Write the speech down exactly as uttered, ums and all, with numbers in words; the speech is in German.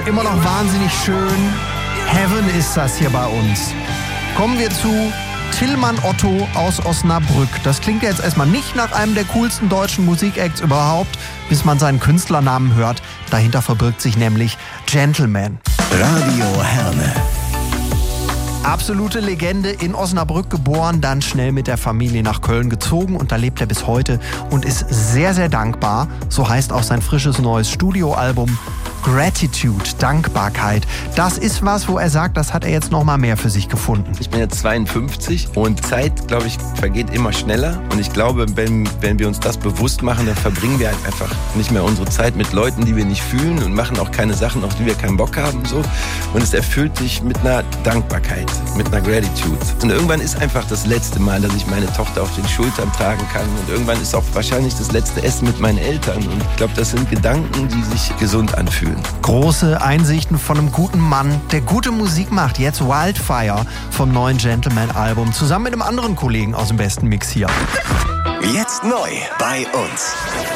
immer noch wahnsinnig schön. Heaven ist das hier bei uns. Kommen wir zu Tillmann Otto aus Osnabrück. Das klingt ja jetzt erstmal nicht nach einem der coolsten deutschen Musikacts überhaupt, bis man seinen Künstlernamen hört. Dahinter verbirgt sich nämlich Gentleman. Radio Herne. Absolute Legende, in Osnabrück geboren, dann schnell mit der Familie nach Köln gezogen und da lebt er bis heute und ist sehr, sehr dankbar. So heißt auch sein frisches neues Studioalbum Gratitude, Dankbarkeit. Das ist was, wo er sagt, das hat er jetzt noch mal mehr für sich gefunden. Ich bin jetzt zweiundfünfzig und Zeit, glaube ich, vergeht immer schneller. Und ich glaube, wenn, wenn wir uns das bewusst machen, dann verbringen wir halt einfach nicht mehr unsere Zeit mit Leuten, die wir nicht fühlen und machen auch keine Sachen, auf die wir keinen Bock haben. So. Und es erfüllt dich mit einer Dankbarkeit, mit einer Gratitude. Und irgendwann ist einfach das letzte Mal, dass ich meine Tochter auf den Schultern tragen kann. Und irgendwann ist auch wahrscheinlich das letzte Essen mit meinen Eltern. Und ich glaube, das sind Gedanken, die sich gesund anfühlen. Große Einsichten von einem guten Mann, der gute Musik macht. Jetzt Wildfire vom neuen Gentleman-Album. Zusammen mit einem anderen Kollegen aus dem besten Mix hier. Jetzt neu bei uns.